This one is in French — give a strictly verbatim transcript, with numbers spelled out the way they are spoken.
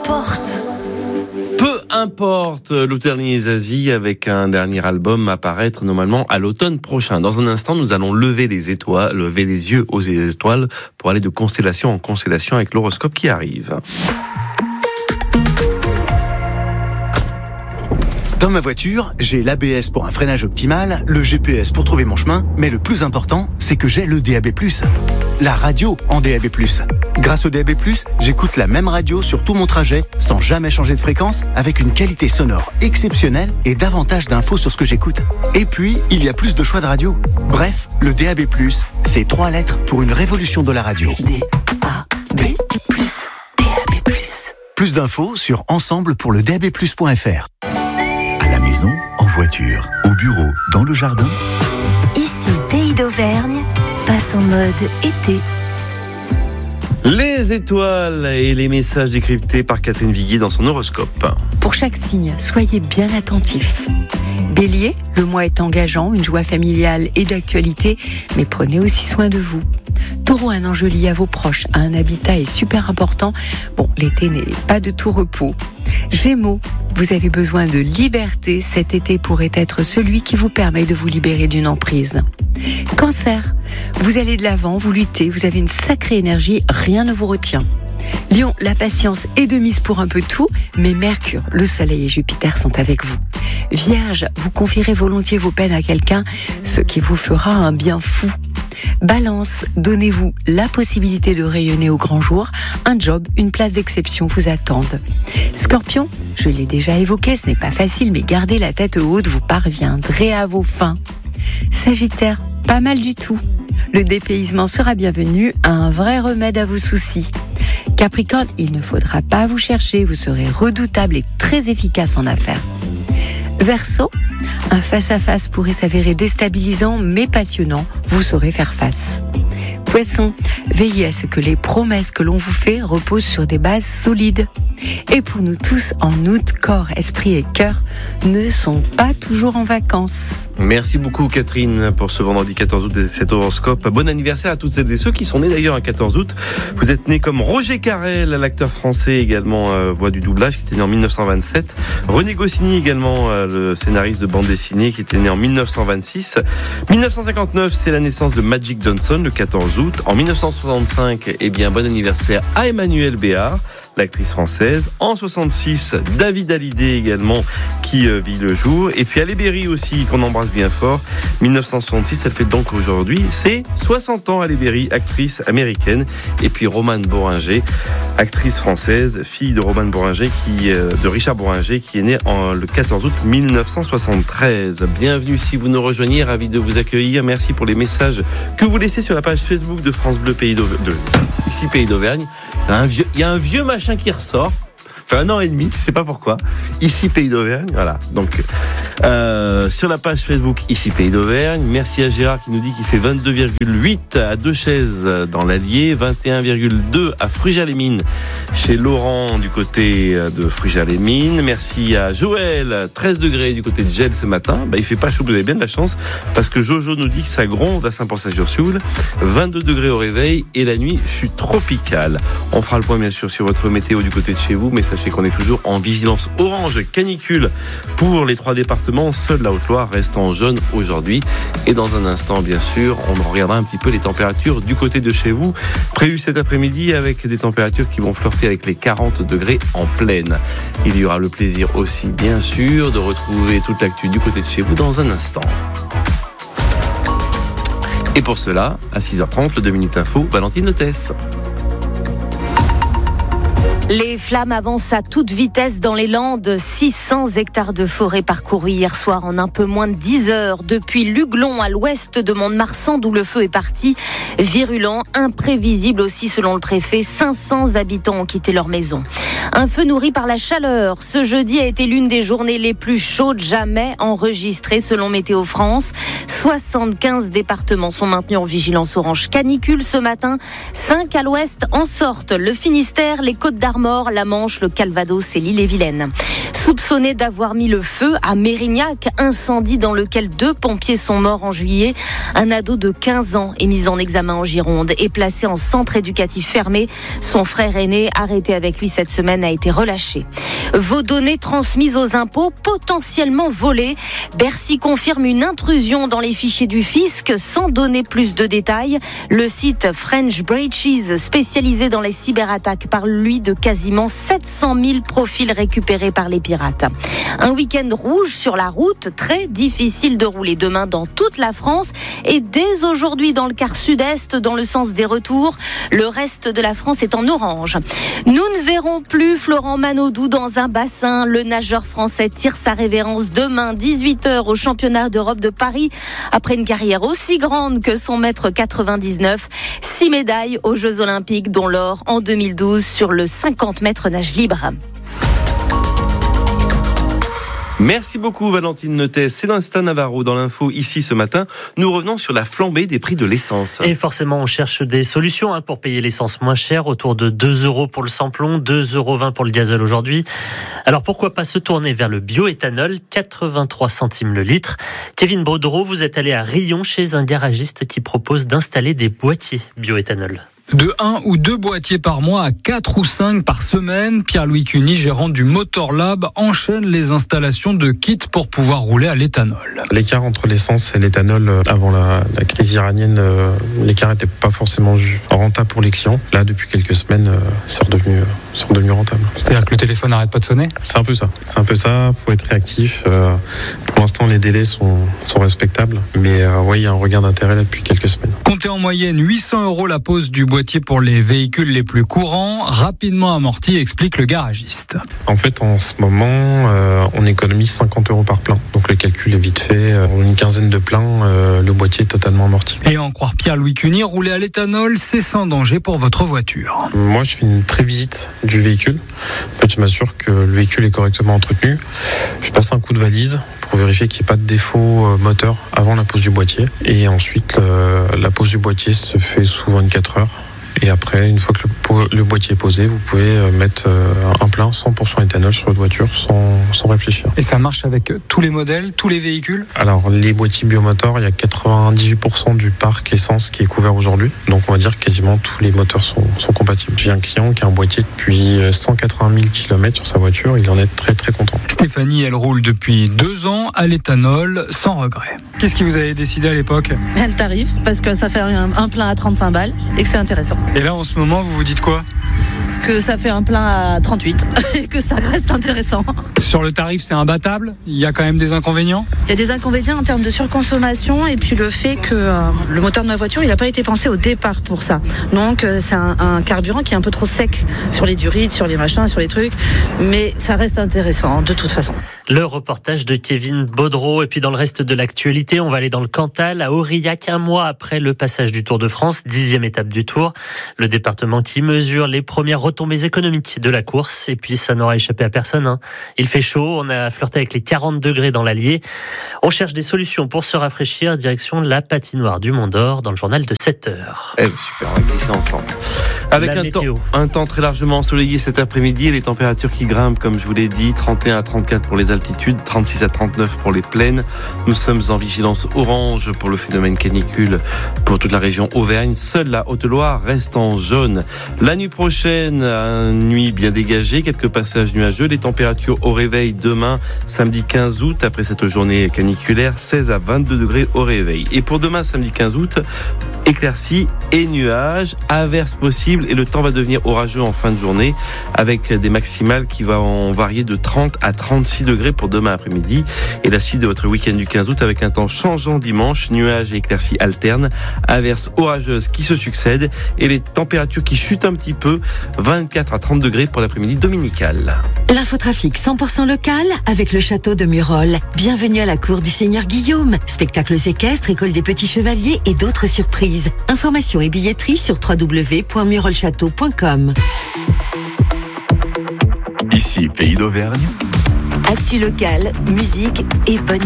importe. Peu importe, Louterny Zazie avec un dernier album à paraître normalement à l'automne prochain. Dans un instant, nous allons lever les étoiles, lever les yeux aux étoiles pour aller de constellation en constellation avec l'horoscope qui arrive. Dans ma voiture, j'ai l'A B S pour un freinage optimal, le G P S pour trouver mon chemin, mais le plus important, c'est que j'ai le D A B plus. La radio en D A B plus. Grâce au D A B plus, j'écoute la même radio sur tout mon trajet, sans jamais changer de fréquence, avec une qualité sonore exceptionnelle et davantage d'infos sur ce que j'écoute. Et puis, il y a plus de choix de radio. Bref, le D A B plus, c'est trois lettres pour une révolution de la radio. D A B plus, D A B plus. Plus d'infos sur ensemble pour le D A B plus point F R. À la maison, en voiture, au bureau, dans le jardin. Ici, Pays d'Auvergne, passe en mode été. Les étoiles et les messages décryptés par Catherine Viguier dans son horoscope. Pour chaque signe, soyez bien attentifs. Bélier, le mois est engageant, une joie familiale et d'actualité, mais prenez aussi soin de vous. Taureau, un enjeu lié à vos proches, à un habitat est super important. Bon, l'été n'est pas de tout repos. Gémeaux, vous avez besoin de liberté. Cet été pourrait être celui qui vous permet de vous libérer d'une emprise. Cancer, vous allez de l'avant, vous luttez, vous avez une sacrée énergie, rien ne vous retient. Lion, la patience est de mise pour un peu tout, mais Mercure, le Soleil et Jupiter sont avec vous. Vierge, vous confierez volontiers vos peines à quelqu'un, ce qui vous fera un bien fou. Balance, donnez-vous la possibilité de rayonner au grand jour. Un job, une place d'exception vous attendent. Scorpion, je l'ai déjà évoqué, ce n'est pas facile, mais gardez la tête haute, vous parviendrez à vos fins. Sagittaire, pas mal du tout. Le dépaysement sera bienvenu, un vrai remède à vos soucis. Capricorne, il ne faudra pas vous chercher, vous serez redoutable et très efficace en affaires. Verseau, un face-à-face pourrait s'avérer déstabilisant mais passionnant, vous saurez faire face. Poisson, veillez à ce que les promesses que l'on vous fait reposent sur des bases solides. Et pour nous tous, en août, corps, esprit et cœur ne sont pas toujours en vacances. Merci beaucoup Catherine pour ce vendredi quatorze août et cet horoscope. Bon anniversaire à toutes celles et ceux qui sont nés d'ailleurs un quatorze août. Vous êtes nés comme Roger Carrel, l'acteur français également euh, voix du doublage, qui était né en dix-neuf cent vingt-sept. René Goscinny également, euh, le scénariste de bande dessinée, qui était né en dix-neuf cent vingt-six. dix-neuf cent cinquante-neuf, c'est la naissance de Magic Johnson, le quatorze août. En dix-neuf cent soixante-cinq, eh bien bon anniversaire à Emmanuelle Béard, l'actrice française. En soixante-six, David Hallyday également, qui euh, vit le jour. Et puis Halle Berry aussi, qu'on embrasse bien fort. dix-neuf cent soixante-six, elle fait donc aujourd'hui, c'est soixante ans, Halle Berry, actrice américaine. Et puis Romane Bohringer, actrice française, fille de Romane Bohringer, qui, euh, de Richard Bohringer, qui est né en, le quatorze août dix-neuf cent soixante-treize. Bienvenue si vous nous rejoignez, ravi de vous accueillir. Merci pour les messages que vous laissez sur la page Facebook de France Bleu Pays d'Auvergne. Ici Pays d'Auvergne. Il y a un vieux, il y a un vieux machin qui ressort. Fait un an et demi, je sais pas pourquoi. Ici Pays d'Auvergne, voilà. Donc euh, sur la page Facebook Ici Pays d'Auvergne, merci à Gérard qui nous dit qu'il fait vingt-deux virgule huit à Deux-Chaises dans l'Allier, vingt et un virgule deux à Fruges-les-Mines chez Laurent du côté de Fruges-les-Mines. Merci à Joël, treize degrés du côté de Gel ce matin. Bah il fait pas chaud, vous avez bien de la chance parce que Jojo nous dit que ça gronde à Saint-Port-Saint-Sur-Sioule, vingt-deux degrés au réveil et la nuit fut tropicale. On fera le point bien sûr sur votre météo du côté de chez vous, mais ça sachez qu'on est toujours en vigilance orange canicule pour les trois départements. Seule la Haute-Loire reste en jaune aujourd'hui. Et dans un instant, bien sûr, on regardera un petit peu les températures du côté de chez vous. Prévues cet après-midi avec des températures qui vont flirter avec les quarante degrés en pleine. Il y aura le plaisir aussi, bien sûr, de retrouver toute l'actu du côté de chez vous dans un instant. Et pour cela, à six heures trente, le deux minutes info, Valentine Lotès. Les flammes avancent à toute vitesse dans les Landes. six cents hectares de forêt parcourus hier soir en un peu moins de dix heures. Depuis Luglon à l'ouest de Mont-de-Marsan, d'où le feu est parti. Virulent, imprévisible aussi selon le préfet. cinq cents habitants ont quitté leur maison. Un feu nourri par la chaleur. Ce jeudi a été l'une des journées les plus chaudes jamais enregistrées selon Météo France. soixante-quinze départements sont maintenus en vigilance orange canicule ce matin. cinq à l'ouest en sortent. Le Finistère, les Côtes-d'Armor Armor, la Manche, le Calvados et l'Ille-et-Vilaine. Soupçonné d'avoir mis le feu à Mérignac, incendie dans lequel deux pompiers sont morts en juillet, un ado de quinze ans est mis en examen en Gironde et placé en centre éducatif fermé. Son frère aîné, arrêté avec lui cette semaine, a été relâché. Vos données transmises aux impôts potentiellement volées. Bercy confirme une intrusion dans les fichiers du fisc sans donner plus de détails. Le site French Breaches, spécialisé dans les cyberattaques, parle lui de quasiment sept cent mille profils récupérés par les pirates. Un week-end rouge sur la route, très difficile de rouler demain dans toute la France et dès aujourd'hui dans le quart sud-est dans le sens des retours. Le reste de la France est en orange. Nous ne verrons plus Florent Manodou dans un bassin. Le nageur français tire sa révérence demain dix-huit heures au championnat d'Europe de Paris. Après une carrière aussi grande que son mètre quatre-vingt-dix-neuf, six médailles aux Jeux Olympiques dont l'or en deux mille douze sur le cinquante mètres nage libre. Merci beaucoup Valentine Neutès. C'est l'instant Navarro dans l'info ici ce matin. Nous revenons sur la flambée des prix de l'essence. Et forcément, on cherche des solutions hein, pour payer l'essence moins chère, autour de deux euros pour le samplon, deux euros vingt pour le gazole aujourd'hui. Alors pourquoi pas se tourner vers le bioéthanol, quatre-vingt-trois centimes le litre. Kevin Baudreau, vous êtes allé à Rion chez un garagiste qui propose d'installer des boîtiers bioéthanol. De un ou deux boîtiers par mois à quatre ou cinq par semaine, Pierre-Louis Cuny, gérant du Motor Lab, enchaîne les installations de kits pour pouvoir rouler à l'éthanol. L'écart entre l'essence et l'éthanol avant la, la crise iranienne, l'écart n'était pas forcément rentable pour les clients. Là, depuis quelques semaines, c'est redevenu, c'est redevenu rentable. C'est-à-dire que le téléphone n'arrête pas de sonner ? C'est un peu ça. C'est un peu ça. Faut être réactif. Pour l'instant, les délais sont, sont respectables, mais euh, ouais, il y a un regain d'intérêt là depuis quelques semaines. Comptez en moyenne huit cents euros la pose du boîtier pour les véhicules les plus courants, rapidement amorti, explique le garagiste. En fait, en ce moment, euh, on économise cinquante euros par plein. Donc le calcul est vite fait. En une quinzaine de pleins, euh, le boîtier est totalement amorti. Et en croire Pierre-Louis Cuny, rouler à l'éthanol, c'est sans danger pour votre voiture. Moi, je fais une prévisite du véhicule. En fait, je m'assure que le véhicule est correctement entretenu. Je passe un coup de valise pour vérifier qu'il n'y ait pas de défaut moteur avant la pose du boîtier. Et ensuite, euh, la pose du boîtier se fait sous vingt-quatre heures. Et après, une fois que le, le boîtier est posé, vous pouvez mettre un plein cent pour cent éthanol sur votre voiture sans, sans réfléchir. Et ça marche avec tous les modèles, tous les véhicules ? Alors, les boîtiers biomoteurs, il y a quatre-vingt-dix-huit pour cent du parc essence qui est couvert aujourd'hui. Donc, on va dire que quasiment tous les moteurs sont, sont compatibles. J'ai un client qui a un boîtier depuis cent quatre-vingt mille kilomètres sur sa voiture. Il en est très, très content. Stéphanie, elle roule depuis deux ans à l'éthanol sans regret. Qu'est-ce qui vous avait décidé à l'époque ? Le tarif, parce que ça fait un, un plein à trente-cinq balles et que c'est intéressant. Et là, en ce moment, vous vous dites quoi ? Que ça fait un plein à trente-huit et que ça reste intéressant. Sur le tarif, c'est imbattable ? Il y a quand même des inconvénients ? Il y a des inconvénients en termes de surconsommation et puis le fait que euh, le moteur de ma voiture, il n'a pas été pensé au départ pour ça. Donc, euh, c'est un, un carburant qui est un peu trop sec sur les durites, sur les machins, sur les trucs. Mais ça reste intéressant, de toute façon. Le reportage de Kevin Baudreau. Et puis dans le reste de l'actualité, on va aller dans le Cantal, à Aurillac, un mois après le passage du Tour de France, dixième étape du Tour. Le département qui mesure les premières retombées économiques de la course. Et puis ça n'aura échappé à personne. Hein. Il fait chaud, on a flirté avec les quarante degrés dans l'Allier. On cherche des solutions pour se rafraîchir, direction la patinoire du Mont d'Or dans le journal de sept heures. Eh, super, on va glisser ensemble. Avec un temps, un temps très largement ensoleillé cet après-midi et les températures qui grimpent, comme je vous l'ai dit, trente et un à trente-quatre pour les altitudes, trente-six à trente-neuf pour les plaines. Nous sommes en vigilance orange pour le phénomène canicule pour toute la région Auvergne. Seule la Haute-Loire reste en jaune. La nuit prochaine, une nuit bien dégagée, quelques passages nuageux. Les températures au réveil demain, samedi quinze août, après cette journée caniculaire, seize à vingt-deux degrés au réveil. Et pour demain, samedi quinze août, éclaircies et nuages, averses possibles et le temps va devenir orageux en fin de journée avec des maximales qui vont varier de trente à trente-six degrés pour demain après-midi et la suite de votre week-end du quinze août avec un temps changeant dimanche, nuages et éclaircies alternes, averses orageuses qui se succèdent et les températures qui chutent un petit peu, vingt-quatre à trente degrés pour l'après-midi dominical. L'infotrafic cent pour cent local avec le château de Murol. Bienvenue à la cour du Seigneur Guillaume. Spectacles équestres, école des petits chevaliers et d'autres surprises. Informations et billetterie sur w w w point murol château point com. Ici, Pays d'Auvergne. Actu locale, musique et bonne